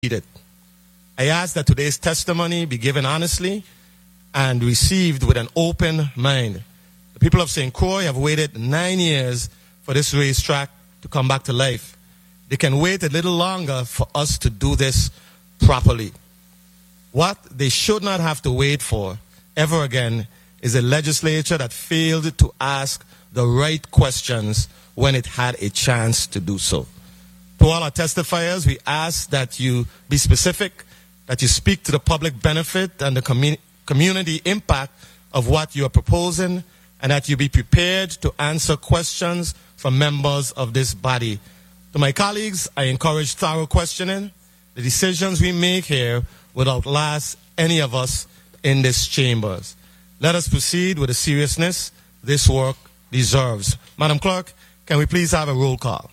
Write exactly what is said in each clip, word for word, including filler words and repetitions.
it. I ask that today's testimony be given honestly and received with an open mind. The people of Saint Croix have waited nine years for this racetrack to come back to life. They can wait a little longer for us to do this properly. What they should not have to wait for ever again is a legislature that failed to ask the right questions when it had a chance to do so. To all our testifiers, we ask that you be specific, that you speak to the public benefit and the commu- community impact of what you are proposing, and that you be prepared to answer questions from members of this body. To my colleagues, I encourage thorough questioning. The decisions we make here will outlast any of us in this chambers. Let us proceed with the seriousness this work deserves. Madam Clerk, can we please have a roll call?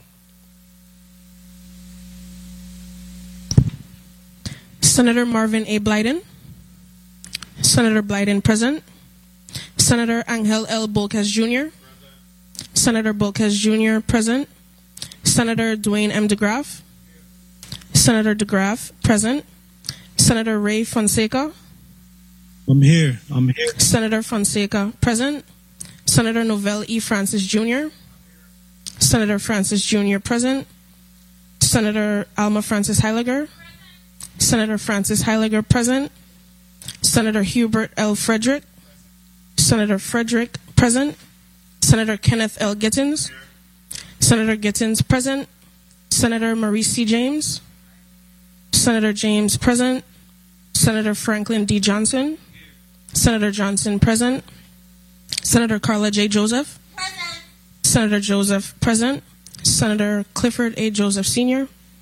Senator Marvin A. Blyden. Senator Blyden present. Senator Angel L. Bolquez Junior Senator Bolquez Junior present. Senator Dwayne M. DeGraff. Senator DeGraff present. Senator Ray Fonseca. I'm here. I'm here. Senator Fonseca present. Senator Novell E. Francis Junior Senator Francis Junior present. Senator Alma Francis Heiliger. Senator Francis Heiliger present. Senator Hubert L. Frederick. Senator Frederick present. Senator Kenneth L. Gittins. Senator Gittins present. Senator Maurice C. James. Senator James present. Senator Franklin D. Johnson. Senator Johnson present. Senator Carla J. Joseph. Present. Senator Joseph present. Senator Clifford A. Joseph Senior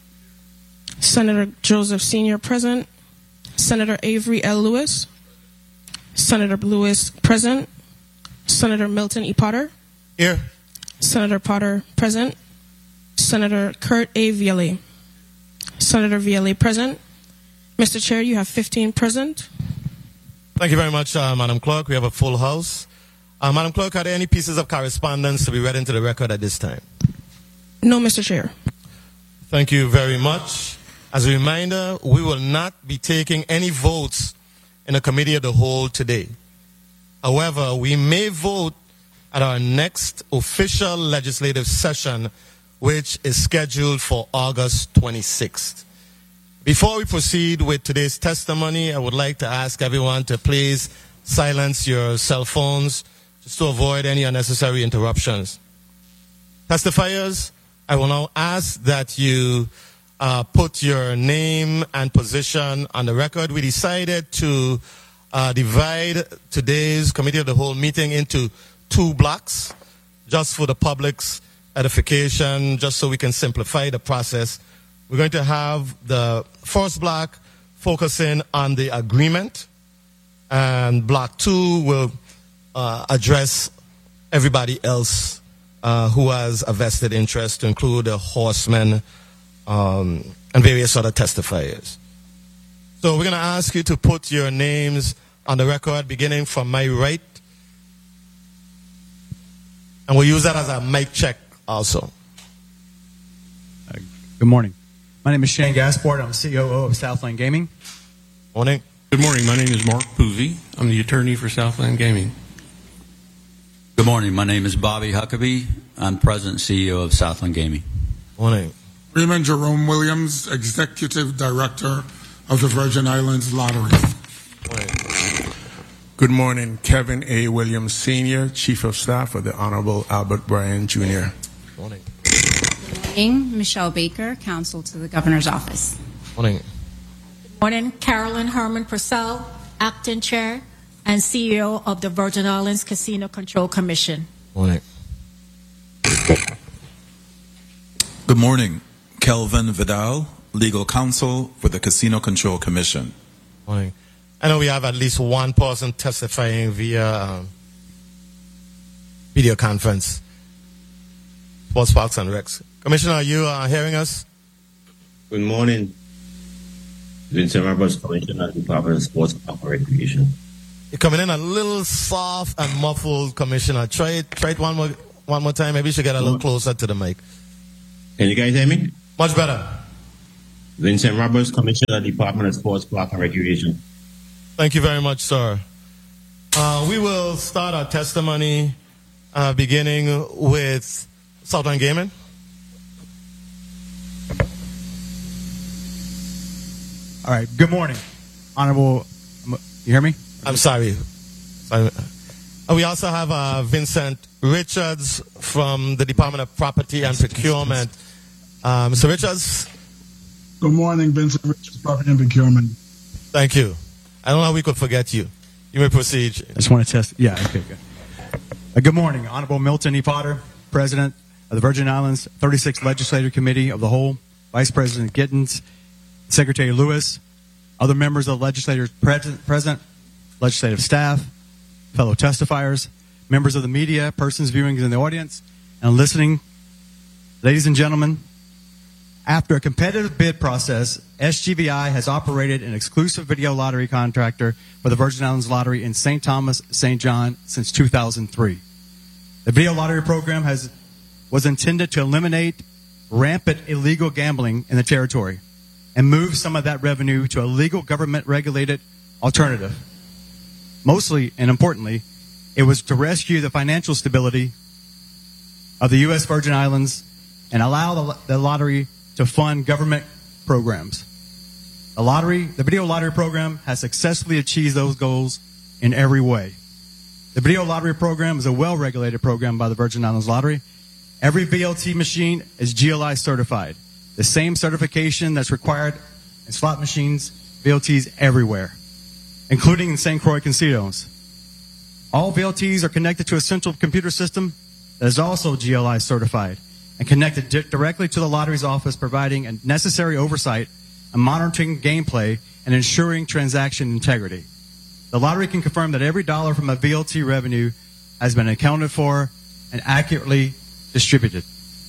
Senator Joseph Senior present. Senator Avery L. Lewis. Senator Lewis present. Senator Milton E. Potter. Here. Senator Potter present. Senator Kurt A. Vielle. Senator Vielle present. Mister Chair, you have fifteen present. Thank you very much, uh, Madam Clerk. We have a full house. Uh, Madam Clerk, are there any pieces of correspondence to be read into the record at this time? No, Mister Chair. Thank you very much. As a reminder, we will not be taking any votes in the Committee of the Whole today. However, we may vote at our next official legislative session, which is scheduled for August twenty-sixth. Before we proceed with today's testimony, I would like to ask everyone to please silence your cell phones just to avoid any unnecessary interruptions. Testifiers, I will now ask that you uh, put your name and position on the record. We decided to uh, divide today's Committee of the Whole meeting into two blocks, just for the public's edification, just so we can simplify the process. We're going to have the first block focusing on the agreement, and block two will uh, address everybody else uh, who has a vested interest, to include the horsemen um, and various other testifiers. So we're going to ask you to put your names on the record, beginning from my right, and we'll use that as a mic check also. Uh, good morning. My name is Shane Gasport. I'm C O O of Southland Gaming. Morning. Good morning. My name is Mark Puzzi. I'm the attorney for Southland Gaming. Good morning. My name is Bobby Huckabee. I'm president and C E O of Southland Gaming. Morning. Raymond Jerome Williams, executive director of the Virgin Islands Lottery. Morning. Good morning. Kevin A. Williams, Senior, Chief of Staff of the Honorable Albert Bryan, Junior Morning. Morning, Michelle Baker, counsel to the Governor's Office. Morning. Good morning, Carolyn Herman Purcell, acting chair and C E O of the Virgin Islands Casino Control Commission. Morning. Good morning, Kelvin Vidal, legal counsel for the Casino Control Commission. Morning. I know we have at least one person testifying via um, video conference. Sports Parks and Recs. Commissioner, are you uh, hearing us? Good morning. Vincent Roberts, Commissioner, Department of Sports and Recreation. You're coming in a little soft and muffled, Commissioner. Try it, try it one more, one more time. Maybe you should get a little closer to the mic. Can you guys hear me? Much better. Vincent Roberts, Commissioner, Department of Sports, Park and Recreation. Thank you very much, sir. Uh, we will start our testimony uh, beginning with Southern Gaming. All right. Good morning, Honorable. You hear me? I'm sorry. sorry. Uh, we also have uh, Vincent Richards from the Department of Property and Procurement. Uh, Mister Richards. Good morning, Vincent Richards, Property and Procurement. Thank you. I don't know how we could forget you. You may proceed. I just want to test. Yeah, okay, good. Uh, good morning, Honorable Milton E. Potter, President of the Virgin Islands thirty-sixth Legislative Committee of the Whole, Vice President Gittens, Secretary Lewis, other members of the legislature present, present, legislative staff, fellow testifiers, members of the media, persons viewing in the audience, and listening. Ladies and gentlemen, after a competitive bid process, S G V I has operated an exclusive video lottery contractor for the Virgin Islands Lottery in Saint Thomas, Saint John since two thousand three. The video lottery program has was intended to eliminate rampant illegal gambling in the territory and move some of that revenue to a legal government-regulated alternative. Mostly, and importantly, it was to rescue the financial stability of the U S Virgin Islands and allow the, the lottery to fund government programs. The lottery, the video lottery program has successfully achieved those goals in every way. The video lottery program is a well-regulated program by the Virgin Islands Lottery. Every V L T machine is G L I certified. The same certification that's required in slot machines, V L Ts everywhere, including in Saint Croix casinos. All V L Ts are connected to a central computer system that is also G L I certified and connected di- directly to the lottery's office, providing a necessary oversight and monitoring gameplay and ensuring transaction integrity. The lottery can confirm that every dollar from a V L T revenue has been accounted for and accurately distributed.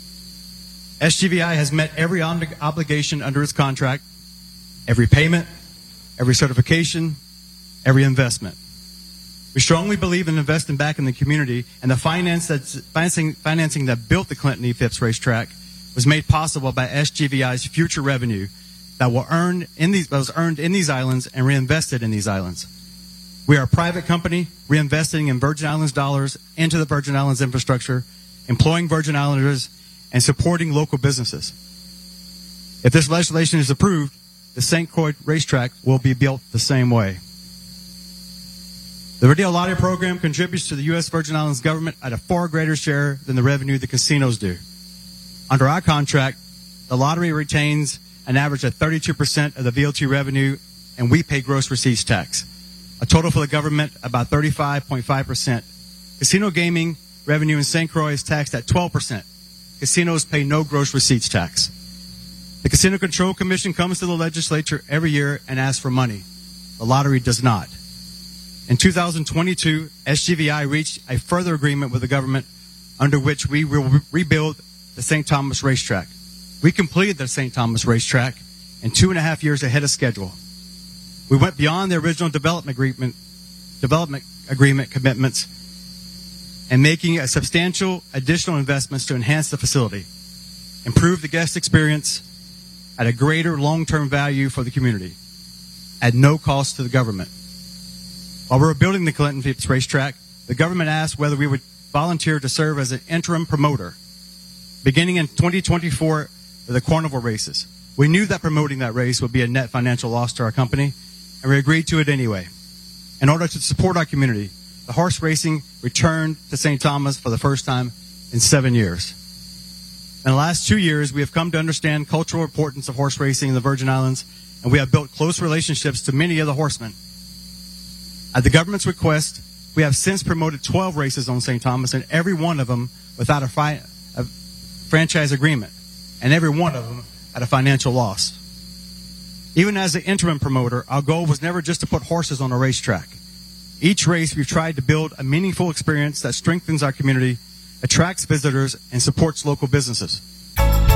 S G V I has met every ob- obligation under its contract, every payment, every certification, every investment. We strongly believe in investing back in the community, and the finance that's, financing, financing that built the Clinton E. Phipps racetrack was made possible by S G V I's future revenue that will earn in these that was earned in these islands and reinvested in these islands. We are a private company reinvesting in Virgin Islands dollars into the Virgin Islands infrastructure, employing Virgin Islanders, and supporting local businesses. If this legislation is approved, the Saint Croix racetrack will be built the same way. The video lottery program contributes to the U S Virgin Islands government at a far greater share than the revenue the casinos do. Under our contract, the lottery retains an average of thirty-two percent of the V L T revenue, and we pay gross receipts tax. A total for the government, about thirty-five point five percent. Casino gaming revenue in Saint Croix is taxed at twelve percent. Casinos pay no gross receipts tax. The Casino Control Commission comes to the legislature every year and asks for money. The lottery does not. In two thousand twenty-two, S G V I reached a further agreement with the government under which we will re- rebuild the Saint Thomas racetrack. We completed the Saint Thomas racetrack in two and a half years ahead of schedule. We went beyond the original development agreement, development agreement commitments and making a substantial additional investments to enhance the facility, improve the guest experience at a greater long-term value for the community, at no cost to the government. While we were building the Clinton Phipps racetrack, the government asked whether we would volunteer to serve as an interim promoter, beginning in twenty twenty-four with the carnival races. We knew that promoting that race would be a net financial loss to our company, and we agreed to it anyway. In order to support our community, the horse racing returned to Saint Thomas for the first time in seven years. In the last two years, we have come to understand cultural importance of horse racing in the Virgin Islands, and we have built close relationships to many of the horsemen. At the government's request, we have since promoted twelve races on Saint Thomas, and every one of them without a, fi- a franchise agreement, and every one of them at a financial loss. Even as an interim promoter, our goal was never just to put horses on a racetrack. Each race, we've tried to build a meaningful experience that strengthens our community, attracts visitors, and supports local businesses.